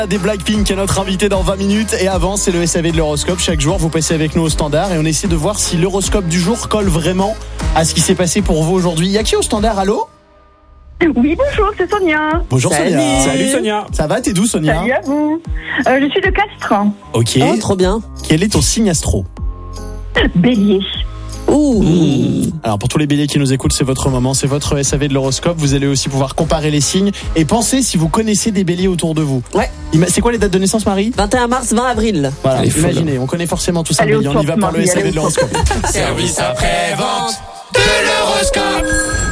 Des Blackpink est notre invité dans 20 minutes. Et avant, c'est le SAV de l'horoscope. Chaque jour, vous passez avec nous au standard et on essaie de voir si l'horoscope du jour colle vraiment à ce qui s'est passé pour vous aujourd'hui. Il y a qui au standard? Allô? Oui, bonjour, c'est Sonia. Bonjour. Salut. Sonia. Salut Sonia. Ça va? T'es d'où, Sonia? Salut à vous. Je suis de Castres. Ok. Oh, trop bien. Quel est ton signe astro? Bélier. Ouh. Alors pour tous les béliers qui nous écoutent, c'est votre moment, c'est votre SAV de l'horoscope. Vous allez aussi pouvoir comparer les signes et penser si vous connaissez des béliers autour de vous. Ouais. C'est quoi les dates de naissance, Marie? 21 mars, 20 avril. Voilà, Elle est folle. imaginez, on connaît forcément tous un Allez, bélier. au On y va top, par le Marie, SAV allez, de au top. l'horoscope. Service après-vente de l'horoscope.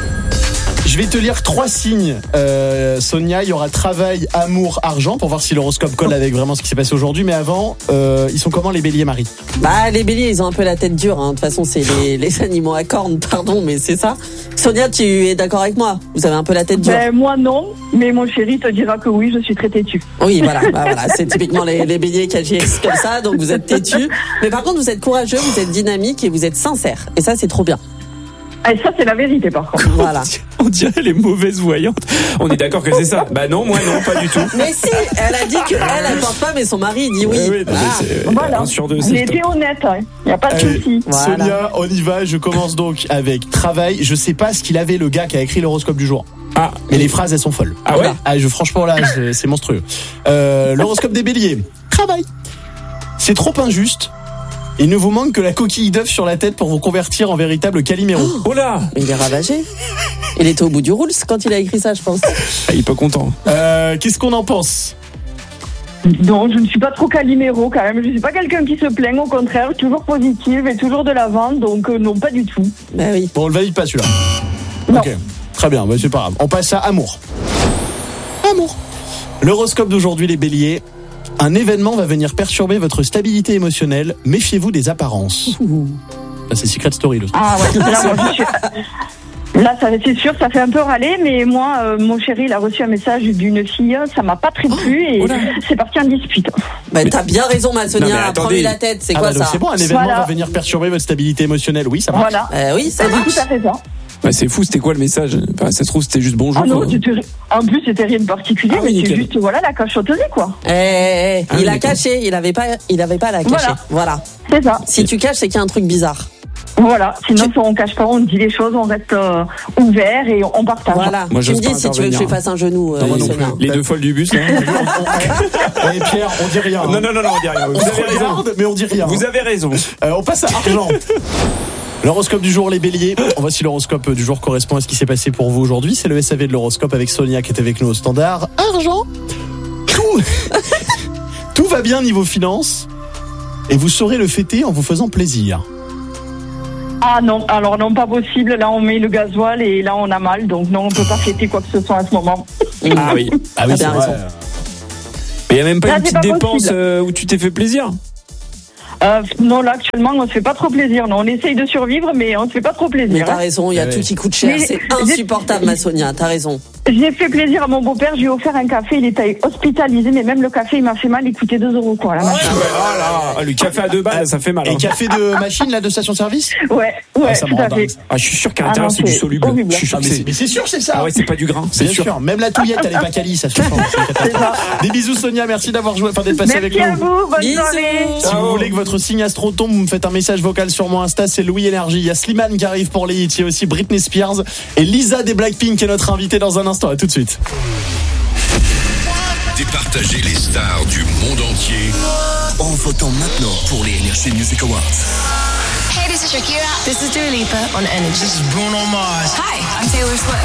Je vais te lire 3 signes, Sonia. Il y aura travail, amour, argent, pour voir si l'horoscope colle avec vraiment ce qui s'est passé aujourd'hui. Mais avant, ils sont comment les béliers, Marie? Bah, les béliers, ils ont un peu la tête dure. Hein. De toute façon, c'est les animaux à cornes, pardon, mais c'est ça. Sonia, tu es d'accord avec moi? Vous avez un peu la tête dure? Moi non, mais mon chéri te dira que oui, je suis très têtue. Oui, voilà. Bah, voilà. C'est typiquement les béliers qui agissent comme ça, donc vous êtes têtus. Mais par contre, vous êtes courageux, vous êtes dynamique et vous êtes sincère. Et ça, c'est trop bien. Et ça, c'est la vérité, par contre. Voilà. On dirait les mauvaises voyantes. On est d'accord que c'est ça? Bah non, moi non, pas du tout. Mais si, elle a dit qu'elle porte pas, mais son mari il dit oui. Oui, non, mais c'est Voilà. un sur deux, J'ai c'est été top. honnête, il n'y a pas de Allez. souci. Voilà. Sonia, on y va. Je commence donc avec travail. Je sais pas ce qu'il avait, le gars qui a écrit l'horoscope du jour. Ah, Mais les phrases, elles sont folles. Ah ouais? Franchement, là, c'est monstrueux. L'horoscope des béliers. Travail. C'est trop injuste. Il ne vous manque que la coquille d'œuf sur la tête pour vous convertir en véritable Calimero. Oh là, Mais il est ravagé. Il était au bout du roule quand il a écrit ça, je pense. il est pas content. Qu'est-ce qu'on en pense? Non, je ne suis pas trop Calimero quand même. Je ne suis pas quelqu'un qui se plaint, au contraire, toujours positive et toujours de l'avant, donc non, pas du tout. Bah oui. Bon, on le valide pas celui-là. Non. Ok, très bien, c'est pas grave. On passe à amour. Amour. L'horoscope d'aujourd'hui, les béliers. Un événement va venir perturber votre stabilité émotionnelle. Méfiez-vous des apparences. Ça, c'est Secret Story, le truc. Ah ouais, là, moi, là, c'est sûr, ça fait un peu râler, mais moi, mon chéri, il a reçu un message d'une fille, ça m'a pas très plu et c'est parti en dispute. Bah t'as bien raison, ma Non, Sonia. mais Prends-lui attendez. la tête, c'est Ah quoi bah donc ça? c'est bon, un événement Voilà. va venir perturber votre stabilité émotionnelle. Oui, ça marche. Voilà. Oui, ça C'est marche. tout à fait ça. Bah, c'est fou, c'était quoi le message? Enfin, ça se trouve, c'était juste bonjour. Ah non, en plus, c'était rien de particulier, Ah oui, mais c'est nickel. juste, voilà, la cachotterie, quoi. Ah, il a d'accord. caché, il avait pas à la cacher. Voilà. C'est ça. Si tu caches, c'est qu'il y a un truc bizarre. Voilà. Sinon, on cache pas, on dit les choses, on reste ouvert et on partage. Voilà. Moi, tu j'ose me dis pas si tu veux que je lui fasse un genou, Non, moi non Sonia. plus. Les deux folles du bus, là. Et Pierre, on dit rien. Non, on dit rien. On Vous se avez raison. regarde, mais on dit rien. Vous avez raison. On passe à argent. L'horoscope du jour, les béliers. On voit si l'horoscope du jour correspond à ce qui s'est passé pour vous aujourd'hui. C'est le SAV de l'horoscope avec Sonia qui est avec nous au standard. Argent. Tout va bien niveau finance. Et vous saurez le fêter en vous faisant plaisir. Ah non, alors non, pas possible. Là, on met le gasoil et là, on a mal. Donc non, on peut pas fêter quoi que ce soit à ce moment. Ah oui. Ah oui, T'as c'est bien vrai. raison. Mais il y a même pas Là, une c'est petite pas dépense possible. où tu t'es fait plaisir? Non, là, actuellement, on se fait pas trop plaisir. Non, on essaye de survivre, mais on se fait pas trop Mais plaisir. t'as hein. raison, il y a Ouais. tout qui coûte cher. Mais C'est j'ai- insupportable, ma Sonia. T'as raison. J'ai fait plaisir à mon beau-père, je lui ai offert un café, il était hospitalisé, mais même le café, il m'a fait mal, il coûtait 2 € quoi, la machine. Ah là, le café à 2 balles, ça fait mal. Et hein. café de machine, là, de station-service? Ouais, ça me tout rend à fait. dingue. Ah, je suis sûr qu'à Ah l'intérieur, non, c'est du c'est soluble. horrible. Je suis sûr Ah, que c'est. mais c'est sûr, c'est ça. Ah ouais, c'est pas du grain, c'est Bien sûr. sûr. Même la touillette, elle est pas quali, ça se change. C'est ça. Des bisous, Sonia. Merci d'avoir joué, d'être passé avec Merci à nous. vous, bonne Bisous. soirée. Si vous voulez que votre signe astro tombe, vous me faites un message vocal sur mon Insta, c'est Louis Énergie. Il y a Slimane qui arrive pour les hits, il y a aussi Britney Spears et Lisa des Blackpink qui est notre invitée dans un instant. À tout de suite. Départager les stars du monde entier en votant maintenant pour les Energy Music Awards. Hey, this is Shakira. This is Dua Lipa on Energy. This is Bruno Mars. Hi, I'm Taylor Swift.